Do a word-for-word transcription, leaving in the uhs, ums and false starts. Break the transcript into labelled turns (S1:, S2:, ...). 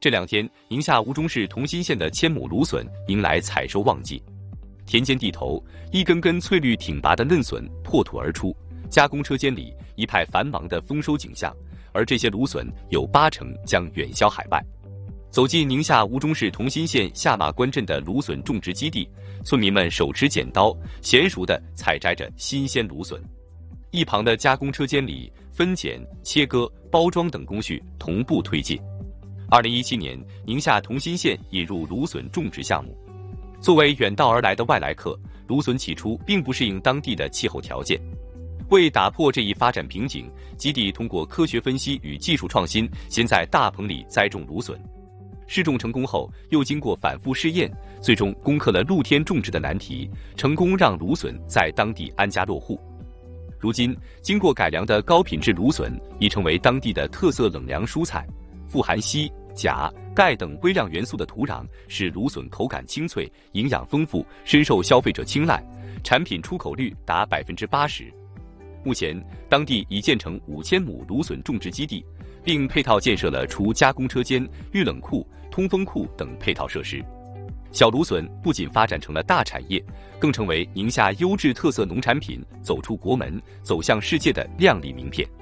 S1: 这两天，宁夏吴忠市同心县的千亩芦笋迎来采收旺季，田间地头一根根翠绿挺拔的嫩笋破土而出，加工车间里一派繁忙的丰收景象，而这些芦笋有八成将远销海外。走进宁夏吴忠市同心县下马关镇的芦笋种植基地，村民们手持剪刀，娴熟地采摘着新鲜芦笋。一旁的加工车间里，分拣、切割、包装等工序同步推进。二零一七年，宁夏同心县引入芦笋种植项目。作为远道而来的外来客，芦笋起初并不适应当地的气候条件。为打破这一发展瓶颈，基地通过科学分析与技术创新，先在大棚里栽种芦笋。试种成功后，又经过反复试验，最终攻克了露天种植的难题，成功让芦笋在当地安家落户。如今，经过改良的高品质芦笋已成为当地的特色冷凉蔬菜。富含硒、钾、钙等微量元素的土壤使芦笋口感清脆、营养丰富，深受消费者青睐，产品出口率达百分之八十。目前，当地已建成五千亩芦笋种植基地，并配套建设了除加工车间、预冷库、通风库等配套设施。小芦笋不仅发展成了大产业，更成为宁夏优质特色农产品走出国门、走向世界的亮丽名片。